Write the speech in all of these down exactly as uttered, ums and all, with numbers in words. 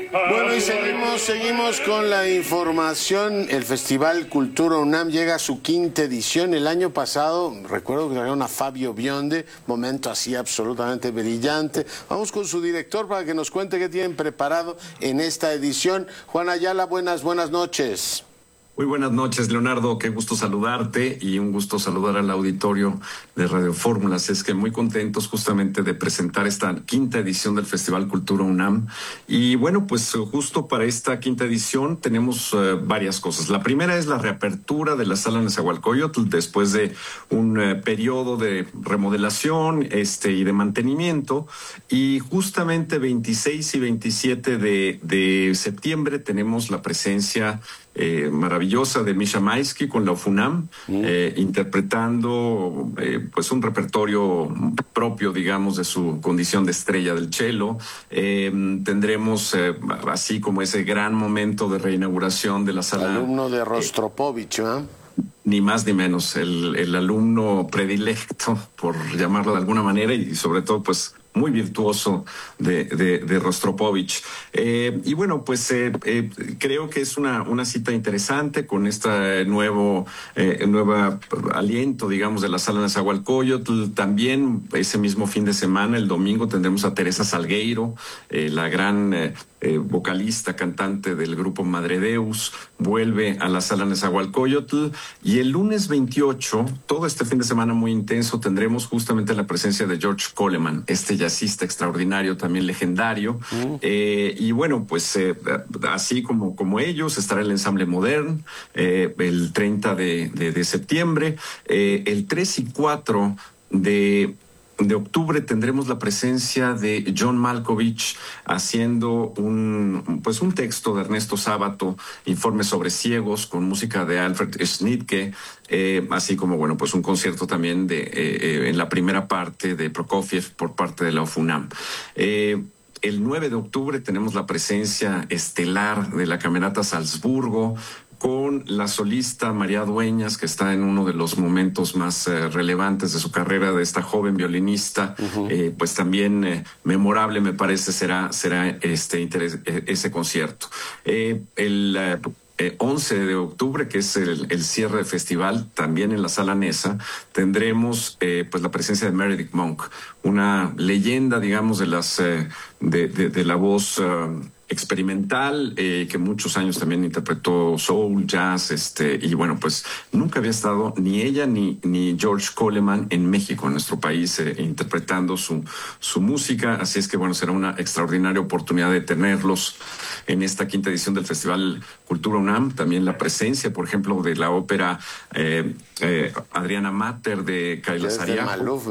Bueno, y seguimos, seguimos con la información. El Festival Cultura UNAM llega a su quinta edición. El año pasado, recuerdo que trajeron a Fabio Bionde, momento así absolutamente brillante. Vamos con su director para que nos cuente qué tienen preparado en esta edición. Juan Ayala, buenas, buenas noches. Muy buenas noches, Leonardo, qué gusto saludarte y un gusto saludar al auditorio de Radio Fórmulas. Es que muy contentos justamente de presentar esta quinta edición del Festival Cultura UNAM. Y bueno, pues justo para esta quinta edición tenemos uh, varias cosas. La primera es la reapertura de la Sala Nezahualcóyotl después de un uh, periodo de remodelación este, y de mantenimiento. Y justamente veintiséis y veintisiete de, de septiembre tenemos la presencia Eh, maravillosa de Misha Maisky con la UFUNAM, mm. eh, interpretando eh, pues un repertorio propio, digamos, de su condición de estrella del cello. Eh, tendremos eh, así como ese gran momento de reinauguración de la sala. Alumno de Rostropovich, ¿eh? Ni más ni menos, el, el alumno predilecto, por llamarlo de alguna manera, y sobre todo, pues, muy virtuoso de, de, de Rostropovich. Eh, y bueno, pues eh, eh, creo que es una, una cita interesante con este nuevo, eh, nuevo aliento, digamos, de la Sala Nezahualcóyotl. También ese mismo fin de semana, el domingo, tendremos a Teresa Salgueiro, eh, la gran eh, eh, vocalista, cantante del grupo Madre Deus, vuelve a la Sala Nezahualcóyotl. Y el lunes veintiocho, todo este fin de semana muy intenso, tendremos justamente la presencia de George Coleman, este jazzista extraordinario, también legendario. Uh. Eh, y bueno, pues eh, así como, como ellos, estará el ensamble Modern eh, el treinta de, de, de septiembre. Eh, el tres y cuatro de... de octubre tendremos la presencia de John Malkovich haciendo un, pues un texto de Ernesto Sábato, Informe sobre ciegos, con música de Alfred Schnittke, eh, así como, bueno, pues un concierto también de, eh, eh, en la primera parte de Prokofiev por parte de la UFUNAM. Eh, el nueve de octubre tenemos la presencia estelar de la Camerata Salzburgo, con la solista María Dueñas, que está en uno de los momentos más eh, relevantes de su carrera, de esta joven violinista. Uh-huh. eh, pues también eh, memorable, me parece, será, será este interés, eh, ese concierto. Eh, el eh, Eh, once de octubre, que es el, el cierre del festival, también en la Sala Nesa, tendremos eh, pues la presencia de Meredith Monk, una leyenda, digamos, de las eh, de, de, de la voz uh, experimental, eh, que muchos años también interpretó soul, jazz, este, y bueno, pues nunca había estado ni ella ni, ni George Coleman en México, en nuestro país, eh, interpretando su, su música. Así es que bueno, será una extraordinaria oportunidad de tenerlos en esta quinta edición del Festival Cultura UNAM. También la presencia, por ejemplo, de la ópera eh, eh, Adriana Mater de Kaila Sariajo.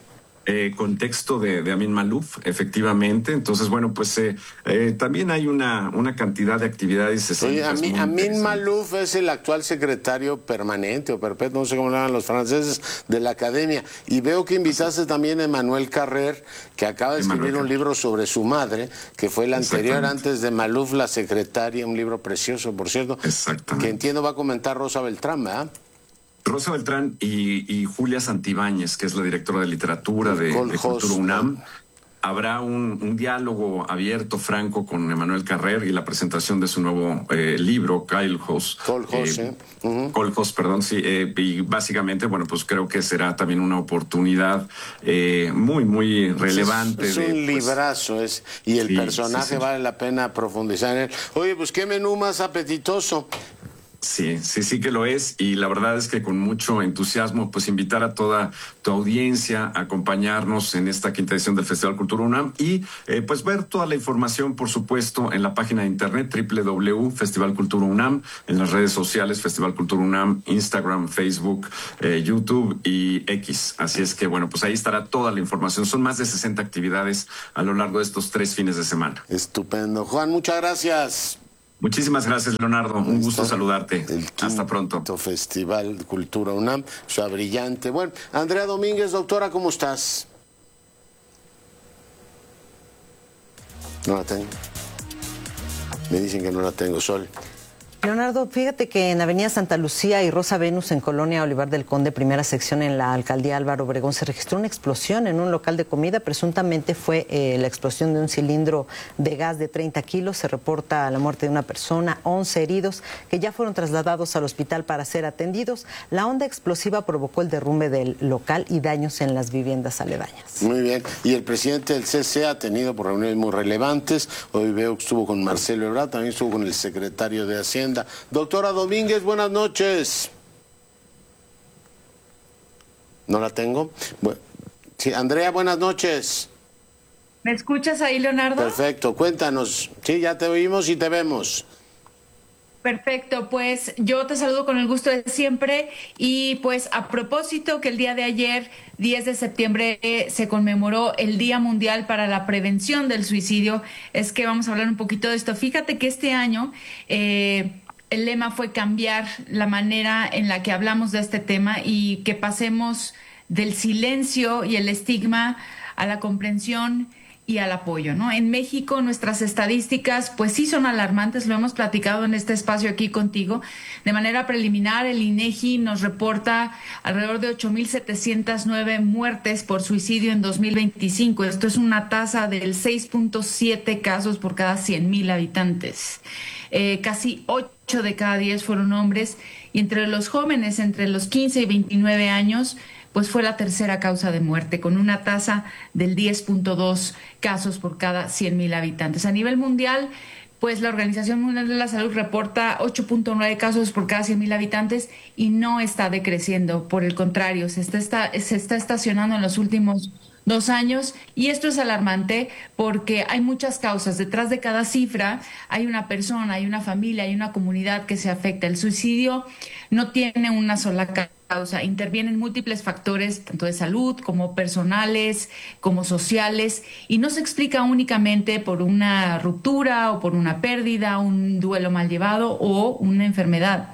Eh, contexto de, de Amin Malouf, efectivamente. Entonces, bueno, pues eh, eh, también hay una, una cantidad de actividades. Oye, Amin, Amin Malouf es el actual secretario permanente o perpetuo, no sé cómo lo llaman los franceses, de la Academia. Y veo que invitaste también a Emmanuel Carrer, que acaba de escribir un libro sobre su madre, que fue la anterior antes de Malouf, la secretaria, un libro precioso, por cierto, que entiendo va a comentar Rosa Beltrán, ¿verdad? Rosa Beltrán y, y Julia Santibáñez, que es la directora de literatura de, de Cultura UNAM. Habrá un, un diálogo abierto, franco, con Emmanuel Carrer y la presentación de su nuevo eh, libro, Colhouse. Colhouse, eh. Uh-huh. Colhouse, perdón, sí. Eh, y básicamente, bueno, pues creo que será también una oportunidad eh, muy, muy relevante. Es, es de, un pues, librazo, es, y el sí, personaje sí, sí. vale la pena profundizar en él. Oye, pues qué menú más apetitoso. Sí, sí, sí que lo es, y la verdad es que con mucho entusiasmo, pues invitar a toda tu audiencia a acompañarnos en esta quinta edición del Festival Cultura UNAM y eh, pues ver toda la información, por supuesto, en la página de internet doble u doble u doble u punto festival cultura unam, en las redes sociales Festival Cultura UNAM, Instagram, Facebook, eh, YouTube y X. Así es que, bueno, pues ahí estará toda la información. Son más de sesenta actividades a lo largo de estos tres fines de semana. Estupendo. Juan, muchas gracias. Muchísimas gracias, Leonardo. Un gusto saludarte. Hasta pronto. Festival Cultura UNAM, o sea, brillante. Bueno, Andrea Domínguez, doctora, ¿cómo estás? No la tengo. Me dicen que no la tengo, Sol. Leonardo, fíjate que en Avenida Santa Lucía y Rosa Venus, en Colonia Olivar del Conde, primera sección en la alcaldía Álvaro Obregón, se registró una explosión en un local de comida. Presuntamente fue eh, la explosión de un cilindro de gas de treinta kilos. Se reporta la muerte de una persona, once heridos que ya fueron trasladados al hospital para ser atendidos. La onda explosiva provocó el derrumbe del local y daños en las viviendas aledañas. Muy bien. Y el presidente del C C ha tenido por reuniones muy relevantes. Hoy veo que estuvo con Marcelo Ebrard, también estuvo con el secretario de Hacienda. Doctora Domínguez, buenas noches. ¿No la tengo? Bueno, sí, Andrea, buenas noches. ¿Me escuchas ahí, Leonardo? Perfecto, cuéntanos. Sí, ya te oímos y te vemos. Perfecto, pues yo te saludo con el gusto de siempre y pues a propósito que el día de ayer, diez de septiembre, eh, se conmemoró el Día Mundial para la Prevención del Suicidio, es que vamos a hablar un poquito de esto. Fíjate que este año eh, el lema fue cambiar la manera en la que hablamos de este tema y que pasemos del silencio y el estigma a la comprensión y al apoyo, ¿no? En México nuestras estadísticas pues sí son alarmantes, lo hemos platicado en este espacio aquí contigo. De manera preliminar, el INEGI nos reporta alrededor de ocho mil setecientas nueve muertes por suicidio en dos mil veinticinco. Esto es una tasa del seis punto siete casos por cada cien mil habitantes. Eh, casi ocho de cada diez fueron hombres y entre los jóvenes, entre los quince y veintinueve años, pues fue la tercera causa de muerte, con una tasa del diez punto dos casos por cada cien mil habitantes. A nivel mundial, pues la Organización Mundial de la Salud reporta ocho punto nueve casos por cada cien mil habitantes y no está decreciendo, por el contrario, se está, está, se está estacionando en los últimos dos años y esto es alarmante porque hay muchas causas. Detrás de cada cifra hay una persona, hay una familia, hay una comunidad que se afecta. El suicidio no tiene una sola causa, intervienen múltiples factores, tanto de salud como personales, como sociales, y no se explica únicamente por una ruptura o por una pérdida, un duelo mal llevado o una enfermedad.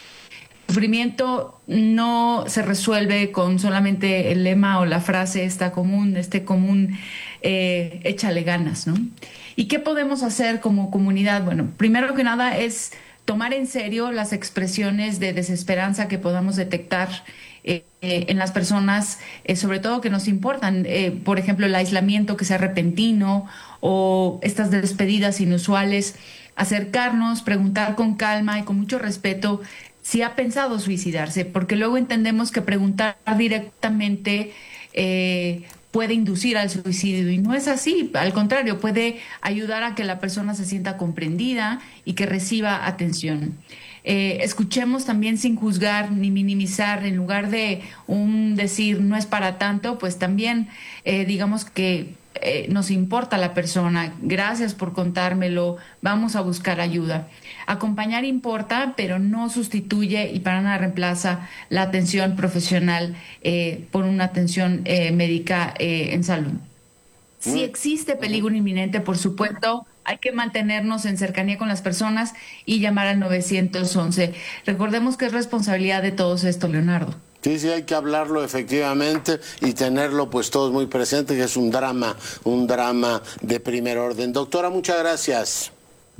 El sufrimiento no se resuelve con solamente el lema o la frase esta común, este común, eh, échale ganas, ¿no? ¿Y qué podemos hacer como comunidad? Bueno, primero que nada es tomar en serio las expresiones de desesperanza que podamos detectar eh, eh, en las personas, eh, sobre todo que nos importan, eh, por ejemplo, el aislamiento que sea repentino o estas despedidas inusuales, acercarnos, preguntar con calma y con mucho respeto si ha pensado suicidarse, porque luego entendemos que preguntar directamente eh, puede inducir al suicidio y no es así, al contrario, puede ayudar a que la persona se sienta comprendida y que reciba atención. Eh, escuchemos también sin juzgar ni minimizar, en lugar de un decir no es para tanto, pues también eh, digamos que eh, nos importa la persona, gracias por contármelo, vamos a buscar ayuda. Acompañar importa, pero no sustituye y para nada reemplaza la atención profesional eh, por una atención eh, médica eh, en salud. Si existe peligro inminente, por supuesto, hay que mantenernos en cercanía con las personas y llamar al nueve once. Recordemos que es responsabilidad de todos esto, Leonardo. Sí, sí, hay que hablarlo efectivamente y tenerlo pues todos muy presentes, que es un drama, un drama de primer orden. Doctora, muchas gracias.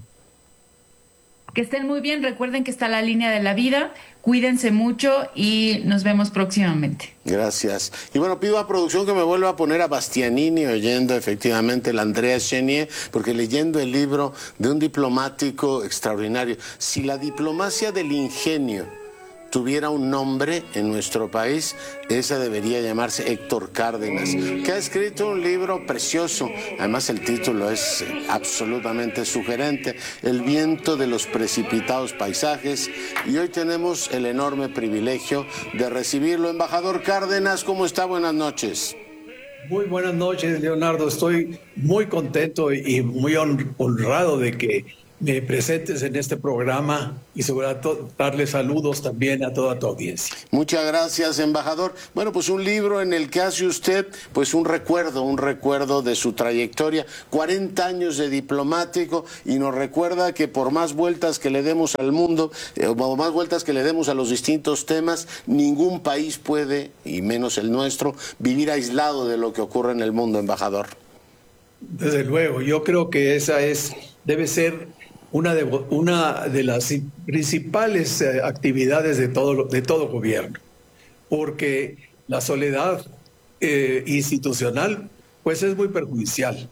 Que estén muy bien, recuerden que está la línea de la vida, cuídense mucho y nos vemos próximamente. Gracias. Y bueno, pido a producción que me vuelva a poner a Bastianini oyendo efectivamente la Andrea Chenier, porque leyendo el libro de un diplomático extraordinario. Si la diplomacia del ingenio tuviera un nombre en nuestro país, esa debería llamarse Héctor Cárdenas, que ha escrito un libro precioso, además el título es absolutamente sugerente, El viento de los precipitados paisajes, y hoy tenemos el enorme privilegio de recibirlo. Embajador Cárdenas, ¿cómo está? Buenas noches. Muy buenas noches, Leonardo. Estoy muy contento y muy honrado de que me presentes en este programa y sobre todo darle saludos también a toda tu audiencia. Muchas gracias, embajador. Bueno, pues un libro en el que hace usted pues un recuerdo, un recuerdo de su trayectoria, cuarenta años de diplomático, y nos recuerda que por más vueltas que le demos al mundo, eh, o más vueltas que le demos a los distintos temas, ningún país puede, y menos el nuestro, vivir aislado de lo que ocurre en el mundo, embajador. Desde luego, yo creo que esa es, debe ser una de, una de las principales eh, actividades de todo, de todo gobierno, porque la soledad eh, institucional pues es muy perjudicial.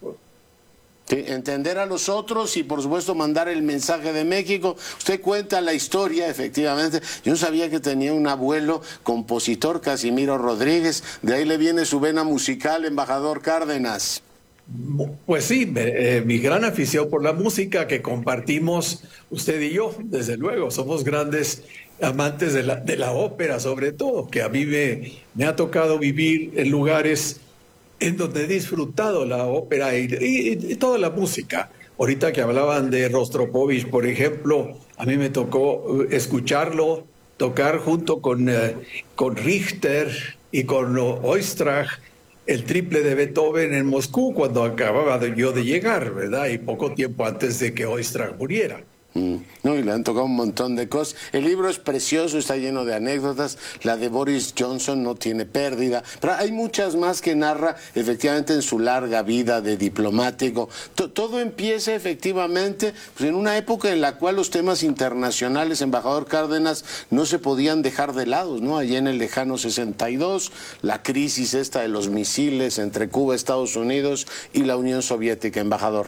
Sí, entender a los otros y por supuesto mandar el mensaje de México. Usted cuenta la historia, efectivamente. Yo no sabía que tenía un abuelo compositor, Casimiro Rodríguez. De ahí le viene su vena musical, embajador Cárdenas. Pues sí, eh, mi gran afición por la música que compartimos usted y yo, desde luego. Somos grandes amantes de la, de la ópera, sobre todo, que a mí me, me ha tocado vivir en lugares en donde he disfrutado la ópera y, y, y toda la música. Ahorita que hablaban de Rostropovich, por ejemplo, a mí me tocó escucharlo tocar junto con, eh, con Richter y con Oistrakh el triple de Beethoven en Moscú cuando acababa de, yo de llegar, ¿verdad? Y poco tiempo antes de que Oistrakh muriera. Mm. No, y le han tocado un montón de cosas. El libro es precioso, está lleno de anécdotas. La de Boris Johnson no tiene pérdida, pero hay muchas más que narra efectivamente en su larga vida de diplomático. T todo empieza efectivamente pues, en una época en la cual los temas internacionales, embajador Cárdenas, no se podían dejar de lado, ¿no? Allí en el lejano sesenta y dos, la crisis esta de los misiles entre Cuba, Estados Unidos y la Unión Soviética, embajador.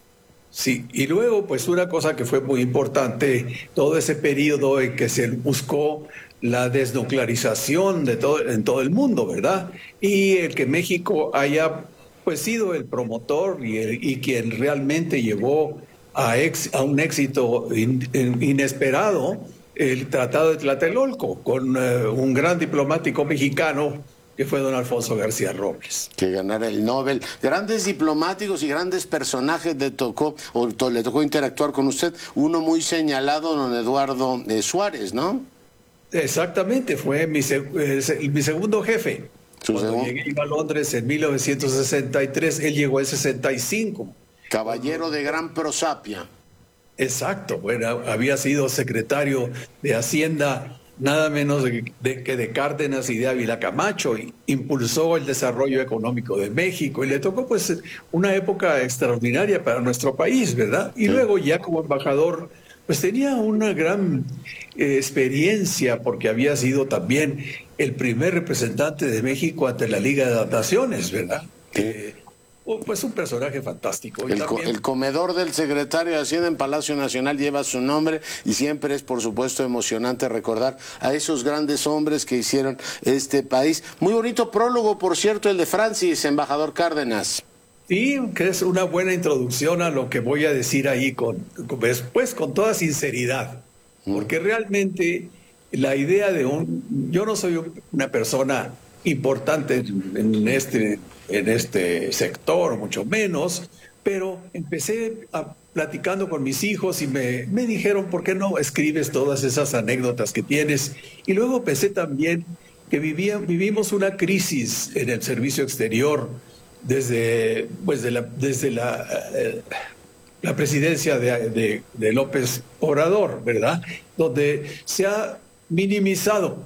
Sí, y luego, pues una cosa que fue muy importante, todo ese periodo en que se buscó la desnuclearización de todo, en todo el mundo, ¿verdad? Y el que México haya pues sido el promotor y, el, y quien realmente llevó a, ex, a un éxito in, in, inesperado el Tratado de Tlatelolco, con uh, un gran diplomático mexicano, que fue don Alfonso García Robles. Que ganara el Nobel. Grandes diplomáticos y grandes personajes le tocó, o to, le tocó interactuar con usted. Uno muy señalado, don Eduardo eh, Suárez, ¿no? Exactamente, fue mi, eh, mi segundo jefe. Cuando segundo? llegué a Londres en mil novecientos sesenta y tres, él llegó en sesenta y cinco. Caballero de gran prosapia. Exacto, bueno, había sido secretario de Hacienda nada menos de, de, que de Cárdenas y de Ávila Camacho, y impulsó el desarrollo económico de México y le tocó pues una época extraordinaria para nuestro país, ¿verdad? Y sí. Luego ya como embajador pues tenía una gran eh, experiencia porque había sido también el primer representante de México ante la Liga de las Naciones, ¿verdad? Sí. Eh, Pues un personaje fantástico. El, también... el comedor del secretario de Hacienda en Palacio Nacional lleva su nombre y siempre es, por supuesto, emocionante recordar a esos grandes hombres que hicieron este país. Muy bonito prólogo, por cierto, el de Francis, embajador Cárdenas. Sí, que es una buena introducción a lo que voy a decir ahí, con, pues con toda sinceridad, mm. porque realmente la idea de un... Yo no soy una persona importante en este... en este sector, mucho menos, pero empecé a, platicando con mis hijos y me, me dijeron, ¿por qué no escribes todas esas anécdotas que tienes? Y luego pensé también que vivía, vivimos una crisis en el servicio exterior desde, pues de la, desde la, eh, la presidencia de, de, de López Obrador, ¿verdad? Donde se ha minimizado,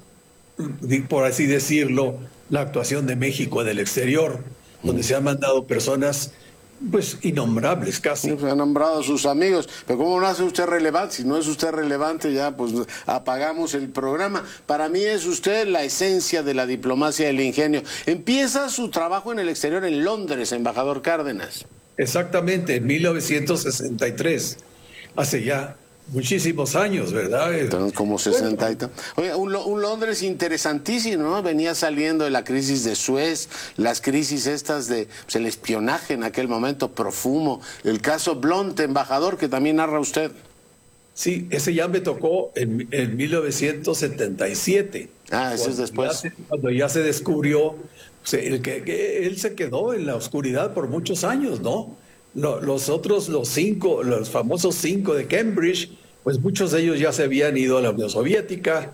por así decirlo, la actuación de México en el exterior, donde se han mandado personas pues innombrables casi. Se han nombrado a sus amigos, pero ¿cómo no hace usted relevante? Si no es usted relevante ya pues apagamos el programa. Para mí es usted la esencia de la diplomacia del ingenio. Empieza su trabajo en el exterior en Londres, embajador Cárdenas. Exactamente, en mil novecientos sesenta y tres, hace ya muchísimos años, ¿verdad? Entonces, como sesenta y tal. Oye, un, un Londres interesantísimo, ¿no? Venía saliendo de la crisis de Suez, las crisis estas de pues, el espionaje en aquel momento, Profumo, el caso Blunt, embajador, que también narra usted. Sí, ese ya me tocó en, en mil novecientos setenta y siete. Ah, ese es después. Ya se, cuando ya se descubrió, pues, el que, que él se quedó en la oscuridad por muchos años, ¿no? Los otros, los cinco, los famosos cinco de Cambridge, pues muchos de ellos ya se habían ido a la Unión Soviética.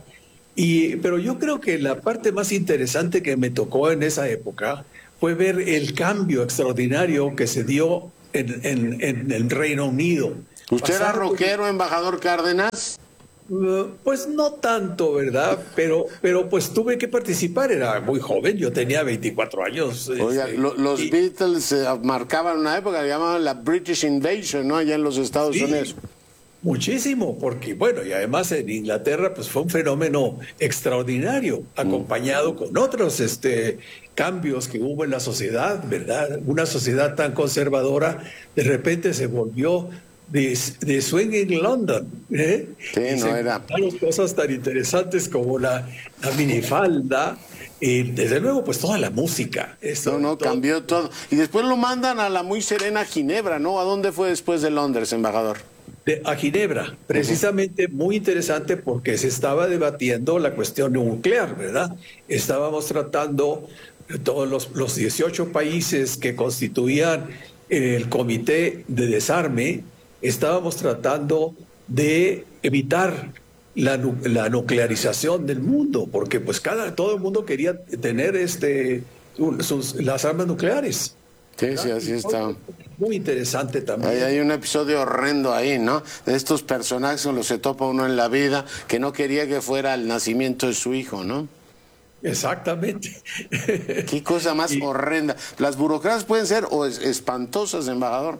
Y, pero yo creo que la parte más interesante que me tocó en esa época fue ver el cambio extraordinario que se dio en, en, en el Reino Unido. ¿Usted Pasar era rockero, por... embajador Cárdenas? Uh, pues no tanto, ¿verdad? Pero, pero pues tuve que participar, era muy joven, yo tenía veinticuatro años. Oiga, este, lo, los y, Beatles eh, marcaban una época, le llamaban la British Invasion, ¿no? Allá en los Estados sí, Unidos. muchísimo, porque bueno, y además en Inglaterra pues fue un fenómeno extraordinario, acompañado con otros este, cambios que hubo en la sociedad, ¿verdad? Una sociedad tan conservadora de repente se volvió de, de swing in London, ¿eh? Sí, y no se era. encontraron cosas tan interesantes como la, la minifalda, y desde luego pues toda la música. Eso, No, no, todo. cambió todo. Y después lo mandan a la muy serena Ginebra, ¿no? ¿A dónde fue después de Londres, embajador? De, a Ginebra, precisamente muy interesante porque se estaba debatiendo la cuestión nuclear, ¿verdad? Estábamos tratando todos los, los dieciocho países que constituían el comité de desarme, estábamos tratando de evitar la, la nuclearización del mundo, porque pues cada, todo el mundo quería tener este, sus, las armas nucleares. Sí, sí, así está. Muy interesante también. Hay, hay un episodio horrendo ahí, ¿no? De estos personajes con los que se topa uno en la vida, que no quería que fuera el nacimiento de su hijo, ¿no? Exactamente. Qué cosa más y, horrenda. Las burocracias pueden ser o es, espantosas, embajador.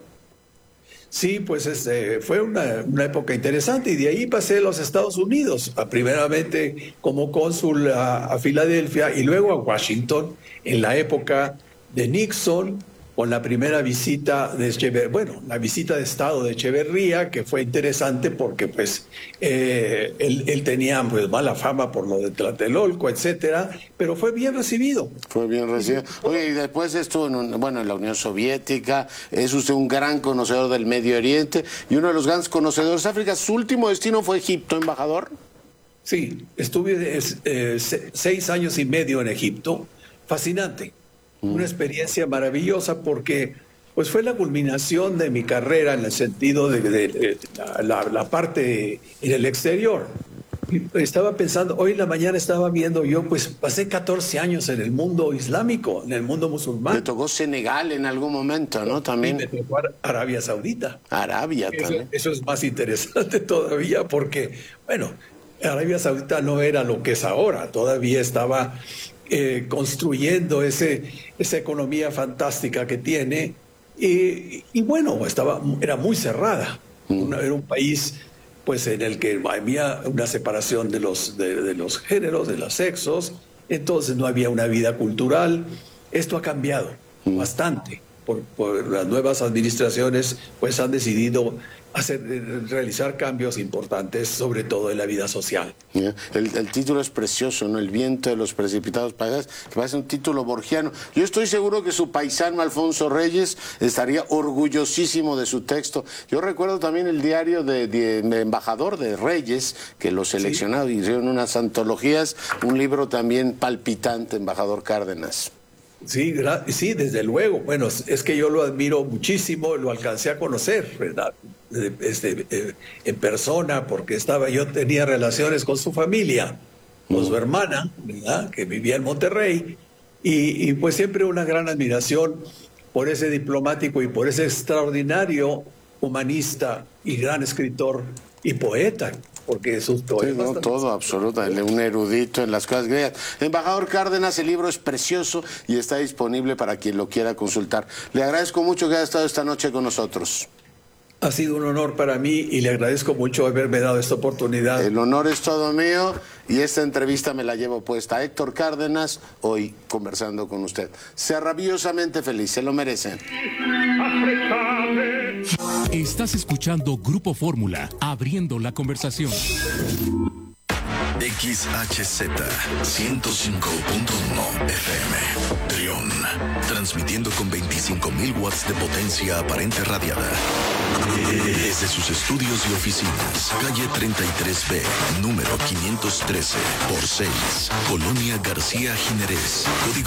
Sí, pues este, fue una, una época interesante y de ahí pasé a los Estados Unidos, a, primeramente como cónsul a, a Filadelfia y luego a Washington en la época de Nixon, con la primera visita de Echeverría, bueno, la visita de Estado de Echeverría, que fue interesante porque pues eh, él, él tenía pues mala fama por lo de Tlatelolco, etcétera, pero fue bien recibido. Fue bien recibido. Oye, y después estuvo en, un, bueno, en la Unión Soviética, es usted un gran conocedor del Medio Oriente y uno de los grandes conocedores de África. ¿Su último destino fue Egipto, embajador? Sí, estuve eh, seis años y medio en Egipto, fascinante. Una experiencia maravillosa porque pues fue la culminación de mi carrera en el sentido de, de, de la, la parte en el exterior. Estaba pensando, hoy en la mañana estaba viendo yo, pues pasé catorce años en el mundo islámico, en el mundo musulmán. Le tocó Senegal en algún momento, ¿no? También. Y me tocó Arabia Saudita. Arabia eso, también. Eso es más interesante todavía porque, bueno, Arabia Saudita no era lo que es ahora, todavía estaba... Eh, construyendo ese, esa economía fantástica que tiene y, y bueno, estaba, era muy cerrada. Una, era un país pues, en el que había una separación de los, de, de los géneros, de los sexos, entonces no había una vida cultural. Esto ha cambiado mm. bastante. Por, por las nuevas administraciones pues han decidido hacer, realizar cambios importantes, sobre todo en la vida social. Yeah. El, el título es precioso, ¿no? El viento de los precipitados paisajes, que parece un título borgiano. Yo estoy seguro que su paisano Alfonso Reyes estaría orgullosísimo de su texto. Yo recuerdo también el diario de, de, de embajador de Reyes, que lo seleccionaron y hicieron unas antologías, un libro también palpitante, embajador Cárdenas. Sí, sí, desde luego. Bueno, es que yo lo admiro muchísimo, lo alcancé a conocer, ¿verdad? Este, eh, en persona, porque estaba, yo tenía relaciones con su familia, con su hermana, ¿verdad? Que vivía en Monterrey, y, y pues siempre una gran admiración por ese diplomático y por ese extraordinario humanista y gran escritor y poeta. Porque sus sí, no, todo, absolutamente, un erudito en las cosas griegas. Embajador Cárdenas, el libro es precioso y está disponible para quien lo quiera consultar. Le agradezco mucho que haya estado esta noche con nosotros. Ha sido un honor para mí y le agradezco mucho haberme dado esta oportunidad. El honor es todo mío y esta entrevista me la llevo puesta. Héctor Cárdenas, hoy conversando con usted. Sea rabiosamente feliz, se lo merecen. Estás escuchando Grupo Fórmula, abriendo la conversación. X H Z ciento cinco punto uno F M, Trión, transmitiendo con veinticinco mil watts de potencia aparente radiada. Desde sus estudios y oficinas, calle treinta y tres B, número quinientos trece, por seis, Colonia García Jiménez, código